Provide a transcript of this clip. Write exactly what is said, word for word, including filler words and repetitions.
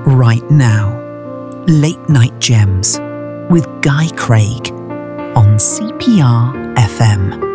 right now. Late Night Gems with Guy Craig on C P R F M.